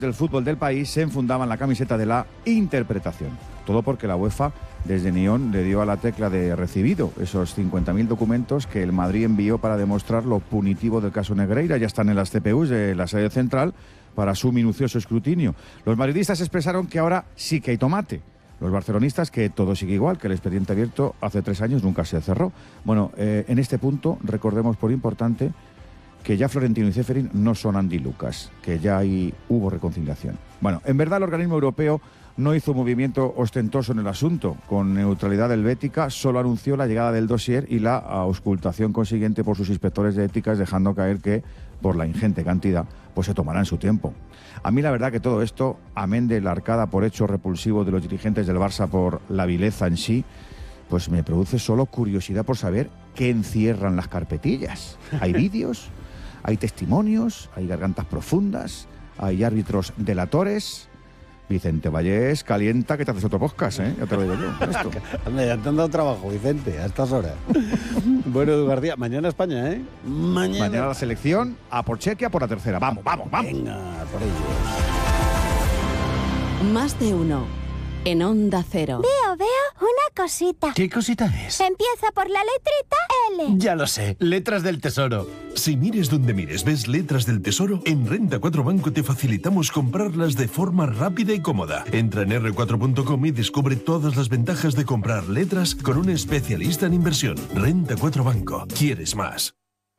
del fútbol del país se enfundaban la camiseta de la interpretación. Todo porque la UEFA desde Nyon le dio a la tecla de recibido esos 50.000 documentos que el Madrid envió para demostrar lo punitivo del caso Negreira. Ya están en las CPUs de la sede central para su minucioso escrutinio. Los madridistas expresaron que ahora sí que hay tomate. Los barcelonistas que todo sigue igual, que el expediente abierto hace 3 años nunca se cerró. Bueno, en este punto recordemos por importante que ya Florentino y Ceferin no son Andy Lucas, que ya hubo reconciliación. Bueno, en verdad el organismo europeo no hizo un movimiento ostentoso en el asunto. Con neutralidad helvética solo anunció la llegada del dossier y la auscultación consiguiente por sus inspectores de éticas, dejando caer que, por la ingente cantidad, pues se tomarán su tiempo. A mí la verdad que todo esto, amén de la arcada por hecho repulsivo de los dirigentes del Barça por la vileza en sí, pues me produce solo curiosidad por saber qué encierran las carpetillas. ¿Hay vídeos? ¿Hay testimonios? ¿Hay gargantas profundas? ¿Hay árbitros delatores? Vicente Vallés, calienta que te haces otro podcast, ¿eh? Ya te lo digo yo. Esto. Anda, ya te han dado trabajo, Vicente, a estas horas. Bueno, Edu García, mañana España, ¿eh? Mañana la selección, a por Chequia, por la tercera. Vamos, vamos, vamos. Venga, por ellos. Más de uno en Onda Cero. Veo una cosita. ¿Qué cosita es? Empieza por la letrita L. Ya lo sé, letras del tesoro. Si mires donde mires, ves letras del tesoro, en Renta 4 Banco te facilitamos comprarlas de forma rápida y cómoda. Entra en r4.com y descubre todas las ventajas de comprar letras con un especialista en inversión. Renta 4 Banco. ¿Quieres más?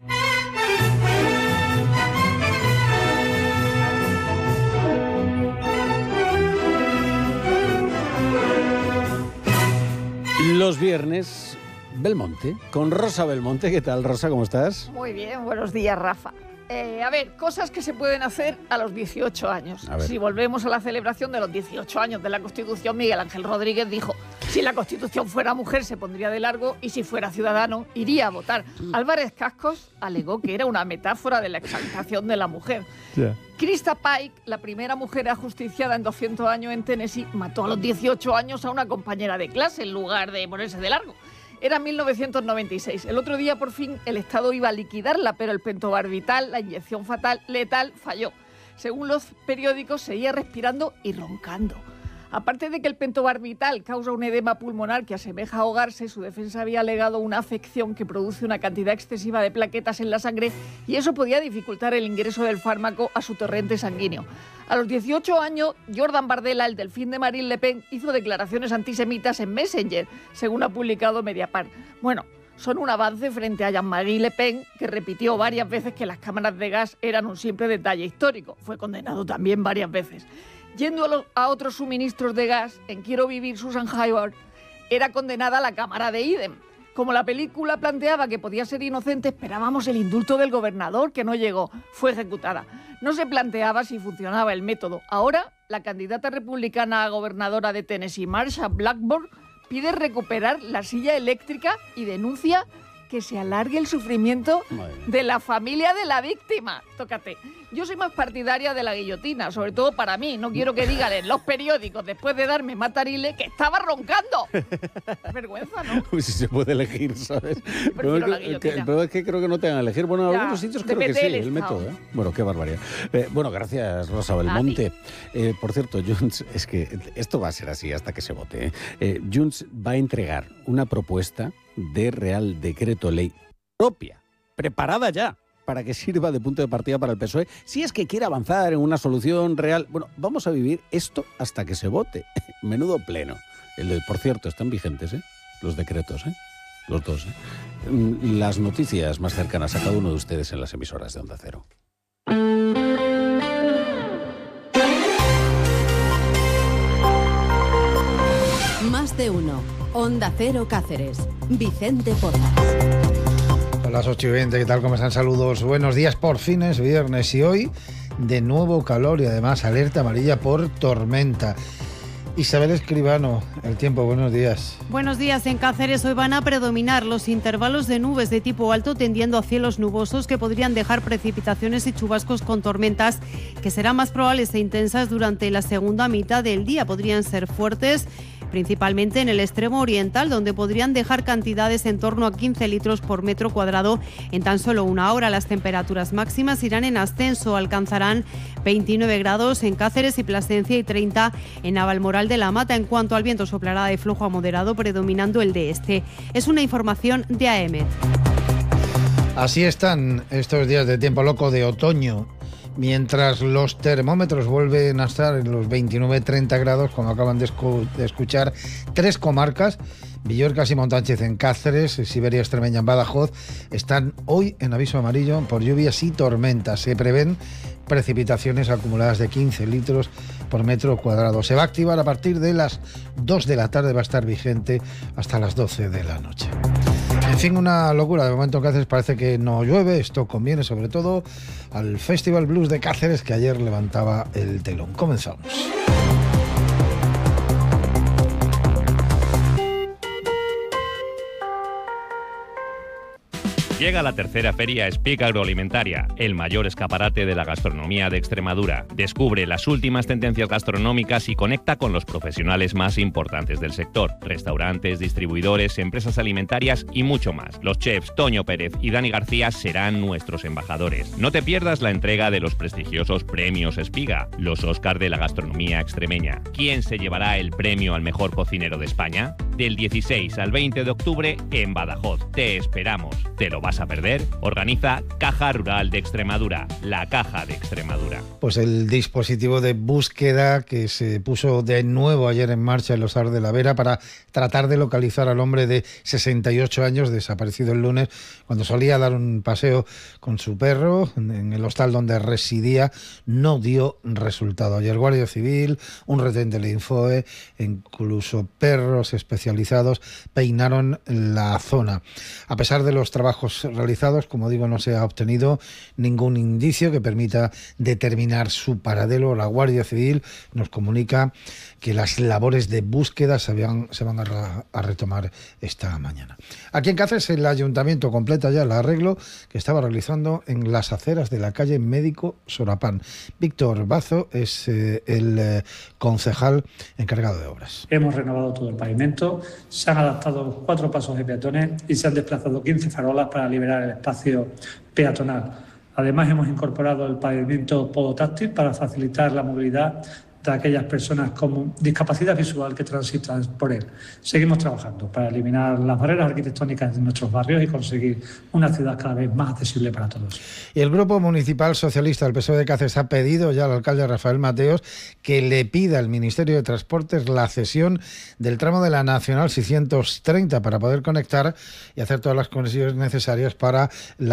Los viernes, Belmonte, con Rosa Belmonte. ¿Qué tal, Rosa? ¿Cómo estás? Muy bien, buenos días, Rafa. A ver, cosas que se pueden hacer a los 18 años. Si volvemos a la celebración de los 18 años de la Constitución, Miguel Ángel Rodríguez dijo: si la Constitución fuera mujer se pondría de largo y si fuera ciudadano iría a votar. Álvarez Cascos alegó que era una metáfora de la exaltación de la mujer. Yeah. Krista Pike, la primera mujer ajusticiada en 200 años en Tennessee, mató a los 18 años a una compañera de clase en lugar de ponerse de largo. Era 1996. El otro día, por fin, el Estado iba a liquidarla, pero el pentobarbital, la inyección letal, falló. Según los periódicos, seguía respirando y roncando. Aparte de que el pentobarbital causa un edema pulmonar que asemeja a ahogarse, su defensa había alegado una afección que produce una cantidad excesiva de plaquetas en la sangre y eso podía dificultar el ingreso del fármaco a su torrente sanguíneo. A los 18 años, Jordan Bardella, el delfín de Marine Le Pen, hizo declaraciones antisemitas en Messenger, según ha publicado Mediapart. Bueno, son un avance frente a Jean-Marie Le Pen, que repitió varias veces que las cámaras de gas eran un simple detalle histórico. Fue condenado también varias veces. Yendo a otros suministros de gas, en Quiero vivir, Susan Hayward era condenada a la cámara de Idem. Como la película planteaba que podía ser inocente, esperábamos el indulto del gobernador, que no llegó. Fue ejecutada. No se planteaba si funcionaba el método. Ahora, la candidata republicana a gobernadora de Tennessee, Marsha Blackburn, pide recuperar la silla eléctrica y denuncia que se alargue el sufrimiento de la familia de la víctima. Tócate. Yo soy más partidaria de la guillotina, sobre todo para mí. No quiero que digan en los periódicos, después de darme matarile, que estaba roncando. Vergüenza, ¿no? Pues si se puede elegir, ¿sabes? Prefiero la guillotina. El problema es que creo que no te van a elegir. Bueno, en algunos sitios creo que sí, el método. Bueno, qué barbaridad. Bueno, gracias, Rosa Belmonte. Por cierto, Junts, es que esto va a ser así hasta que se vote. Junts va a entregar una propuesta de Real Decreto Ley propia, preparada ya, para que sirva de punto de partida para el PSOE, si es que quiere avanzar en una solución real. Bueno, vamos a vivir esto hasta que se vote. Menudo pleno. Por cierto, están vigentes, los decretos, los dos. Las noticias más cercanas a cada uno de ustedes en las emisoras de Onda Cero. Más de uno. Onda Cero Cáceres. Vicente Porras. A las 8:20, ¿qué tal? ¿Cómo están? Saludos. Buenos días, por fin es viernes y hoy de nuevo calor y además alerta amarilla por tormenta. Isabel Escribano, el tiempo, buenos días. Buenos días. En Cáceres hoy van a predominar los intervalos de nubes de tipo alto tendiendo a cielos nubosos que podrían dejar precipitaciones y chubascos con tormentas que serán más probables e intensas durante la segunda mitad del día. Podrían ser fuertes principalmente en el extremo oriental, donde podrían dejar cantidades en torno a 15 litros por metro cuadrado en tan solo una hora. Las temperaturas máximas irán en ascenso, alcanzarán 29 grados en Cáceres y Plasencia y 30 en Navalmoral de la Mata. En cuanto al viento, soplará de flojo a moderado, predominando el de este. Es una información de AEMET. Así están estos días de tiempo loco de otoño, mientras los termómetros vuelven a estar en los 29-30 grados, como acaban de escuchar, 3 comarcas, Villorcas y Montánchez en Cáceres, Siberia Extremeña en Badajoz, están hoy en aviso amarillo por lluvias y tormentas. Se prevén precipitaciones acumuladas de 15 litros por metro cuadrado. Se va a activar a partir de las 2 de la tarde, va a estar vigente hasta las 12 de la noche. En fin, una locura. De momento en Cáceres parece que no llueve. Esto conviene sobre todo al Festival Blues de Cáceres, que ayer levantaba el telón. Comenzamos. Llega la tercera feria Speak Agroalimentaria, el mayor escaparate de la gastronomía de Extremadura. Descubre las últimas tendencias gastronómicas y conecta con los profesionales más importantes del sector. Restaurantes, distribuidores, empresas alimentarias y mucho más. Los chefs Toño Pérez y Dani García serán nuestros embajadores. No te pierdas la entrega de los prestigiosos premios Espiga, los Oscar de la gastronomía extremeña. ¿Quién se llevará el premio al mejor cocinero de España? Del 16 al 20 de octubre en Badajoz. Te esperamos. ¿Te lo vas a perder? Organiza Caja Rural de Extremadura, la Caja de Extremadura. Pues el dispositivo de búsqueda que se puso de nuevo ayer en marcha en los Arts de la Vera para tratar de localizar al hombre de 68 años desaparecido el lunes cuando solía dar un paseo con su perro en el hostal donde residía, no dio resultado. Ayer Guardia Civil, un retén del Infoe, incluso perros especializados peinaron la zona. A pesar de los trabajos realizados, como digo, no se ha obtenido ningún indicio que permita determinar su paradero. La Guardia Civil nos comunica que las labores de búsqueda se van a retomar esta mañana. Aquí en Cáceres el ayuntamiento completa ya el arreglo que estaba realizando en las aceras de la calle Médico Sorapán. Víctor Bazo es el concejal encargado de obras. Hemos renovado todo el pavimento, se han adaptado 4 pasos de peatones y se han desplazado 15 farolas para liberar el espacio peatonal. Además, hemos incorporado el pavimento podotáctil para facilitar la movilidad de aquellas personas con discapacidad visual que transitan por él. Seguimos trabajando para eliminar las barreras arquitectónicas de nuestros barrios y conseguir una ciudad cada vez más accesible para todos. Y el Grupo Municipal Socialista del PSOE de Cáceres ha pedido ya al alcalde Rafael Mateos que le pida al Ministerio de Transportes la cesión del tramo de la Nacional 630 para poder conectar y hacer todas las conexiones necesarias para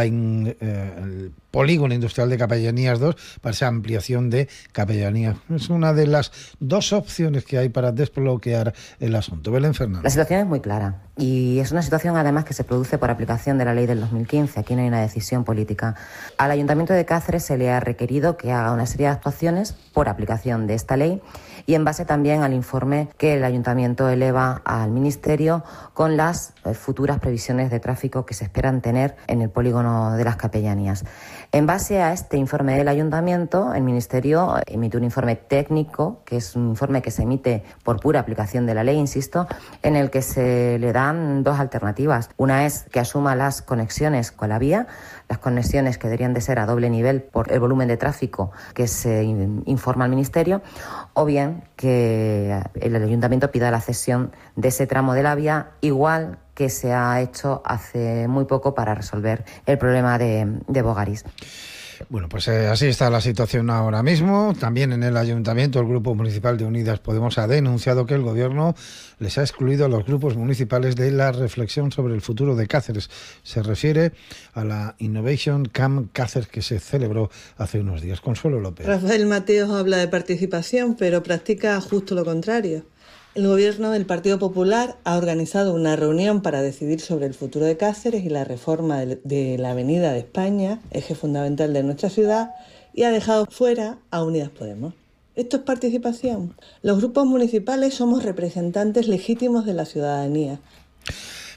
el polígono industrial de Capellanías 2, para esa ampliación de Capellanías. Es una de las 2 opciones que hay para desbloquear el asunto. Belén Fernández. La situación es muy clara y es una situación además que se produce por aplicación de la ley del 2015. Aquí no hay una decisión política. Al Ayuntamiento de Cáceres se le ha requerido que haga una serie de actuaciones por aplicación de esta ley y en base también al informe que el Ayuntamiento eleva al Ministerio con las futuras previsiones de tráfico que se esperan tener en el polígono de las Capellanías. En base a este informe del Ayuntamiento, el Ministerio emite un informe técnico, que es un informe que se emite por pura aplicación de la ley, insisto, en el que se le dan 2 alternativas. Una es que asuma las conexiones con la vía, las conexiones que deberían de ser a doble nivel por el volumen de tráfico que se informa al Ministerio, o bien que el Ayuntamiento pida la cesión de ese tramo de la vía, igual que se ha hecho hace muy poco para resolver el problema de Bogaris. Bueno, pues así está la situación ahora mismo. También en el Ayuntamiento, el Grupo Municipal de Unidas Podemos ha denunciado que el Gobierno les ha excluido a los grupos municipales de la reflexión sobre el futuro de Cáceres. Se refiere a la Innovation Camp Cáceres que se celebró hace unos días. Consuelo López. Rafael Mateos habla de participación, pero practica justo lo contrario. El Gobierno del Partido Popular ha organizado una reunión para decidir sobre el futuro de Cáceres y la reforma de la Avenida de España, eje fundamental de nuestra ciudad, y ha dejado fuera a Unidas Podemos. Esto es participación. Los grupos municipales somos representantes legítimos de la ciudadanía.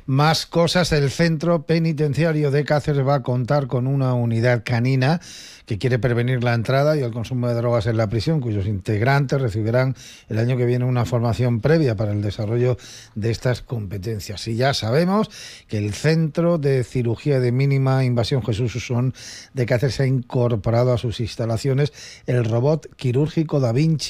Más cosas, el centro penitenciario de Cáceres va a contar con una unidad canina que quiere prevenir la entrada y el consumo de drogas en la prisión, cuyos integrantes recibirán el año que viene una formación previa para el desarrollo de estas competencias. Y ya sabemos que el Centro de Cirugía de Mínima Invasión Jesús Usón de Cáceres ha incorporado a sus instalaciones el robot quirúrgico Da Vinci